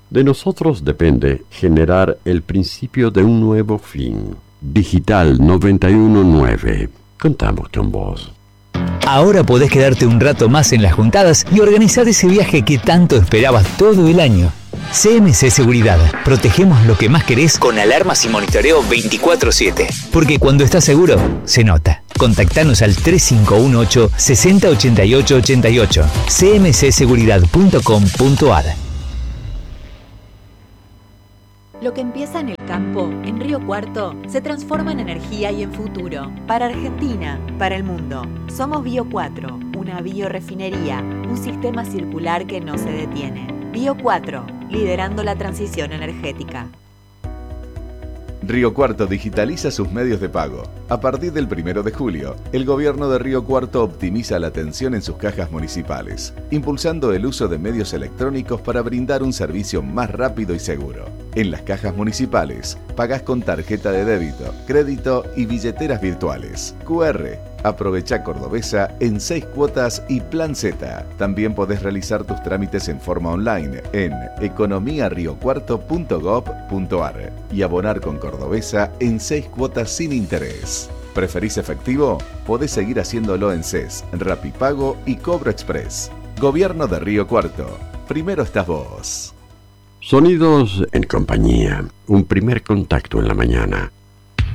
De nosotros depende generar el principio de un nuevo fin. Digital 919. Contamos con vos. Ahora podés quedarte un rato más en las juntadas y organizar ese viaje que tanto esperabas todo el año. CMC Seguridad. Protegemos lo que más querés con alarmas y monitoreo 24/7. Porque cuando estás seguro, se nota. Contactanos al 3518 60 88 88. cmcseguridad.com.ar. Lo que empieza en el campo, en Río Cuarto, se transforma en energía y en futuro. Para Argentina, para el mundo. Somos Bio 4, una biorefinería, un sistema circular que no se detiene. Bio 4, liderando la transición energética. Río Cuarto digitaliza sus medios de pago. A partir del 1 de julio, el gobierno de Río Cuarto optimiza la atención en sus cajas municipales, impulsando el uso de medios electrónicos para brindar un servicio más rápido y seguro. En las cajas municipales, pagás con tarjeta de débito, crédito y billeteras virtuales. QR. Aprovecha Cordobesa en 6 cuotas y Plan Z. También podés realizar tus trámites en forma online en economiariocuarto.gov.ar y abonar con Cordobesa en 6 cuotas sin interés. ¿Preferís efectivo? Podés seguir haciéndolo en CES, Rapipago y Cobro Express. Gobierno de Río Cuarto. Primero estás vos. Sonidos en compañía. Un primer contacto en la mañana.